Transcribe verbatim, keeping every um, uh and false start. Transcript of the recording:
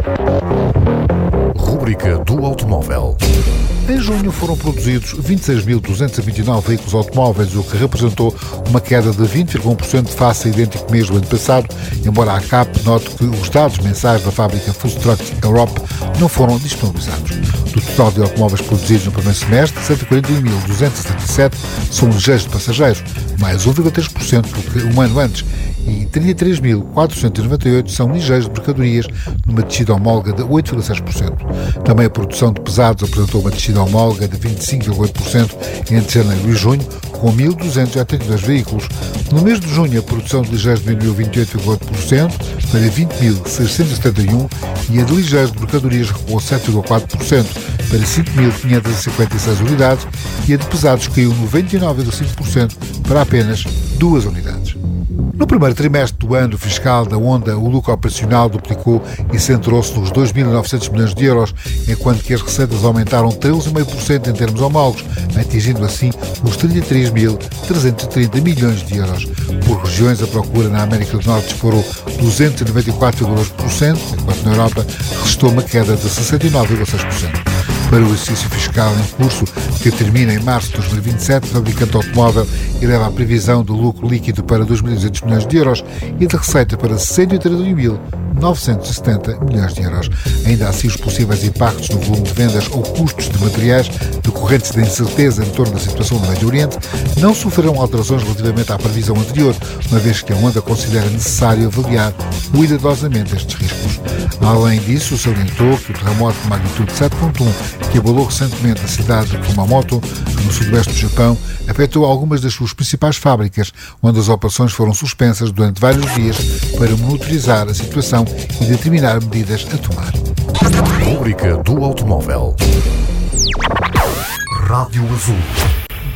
Rúbrica do automóvel. Em junho foram produzidos vinte e seis mil duzentos e vinte e nove veículos automóveis, o que representou uma queda de vinte vírgula um por cento face ao idêntico mês do ano passado, embora a C A P note que os dados mensais da fábrica Full Trucks Europe não foram disponibilizados. Do total de automóveis produzidos no primeiro semestre, cento e quarenta e um mil duzentos e setenta e sete são ligeiros de passageiros, mais um vírgula três por cento do que um ano antes, e trinta e três mil quatrocentos e noventa e oito são ligeiros de mercadorias, numa descida homóloga de oito vírgula seis por cento. Também a produção de pesados apresentou uma descida homóloga de vinte e cinco vírgula oito por cento entre janeiro e junho, com mil duzentos e oitenta e dois veículos. No mês de junho, a produção de ligeiros diminuiu vinte e oito vírgula oito por cento para vinte mil seiscentos e setenta e um e a de ligeiros de mercadorias recuou sete vírgula quatro por cento para cinco mil quinhentas e cinquenta e seis unidades e a de pesados caiu noventa e nove vírgula cinco por cento para apenas duas unidades. No primeiro trimestre do ano fiscal da Honda, o lucro operacional duplicou e centrou-se nos dois mil e novecentos milhões de euros, enquanto que as receitas aumentaram treze vírgula cinco por cento em termos homólogos, atingindo assim os trinta e três mil trezentos e trinta milhões de euros. Por regiões, a procura na América do Norte disparou duzentos e noventa e quatro vírgula dois por cento, enquanto na Europa restou uma queda de sessenta e nove vírgula seis por cento. Para o exercício fiscal em curso, que termina em março de dois mil e vinte e sete, o fabricante automóvel eleva a previsão de lucro líquido para dois mil e duzentos milhões de euros e de receita para cento e trinta e um mil novecentos e setenta milhões de euros. Ainda assim, os possíveis impactos no volume de vendas ou custos de materiais decorrentes da incerteza em torno da situação no Médio Oriente não sofrerão alterações relativamente à previsão anterior, uma vez que a Honda considera necessário avaliar cuidadosamente estes riscos. Além disso, salientou que o terremoto de magnitude sete vírgula um que abalou recentemente a cidade de Kumamoto, no sudoeste do Japão, afetou algumas das suas principais fábricas, onde as operações foram suspensas durante vários dias para monitorizar a situação e determinar medidas a tomar. Rúbrica do automóvel. Rádio Azul.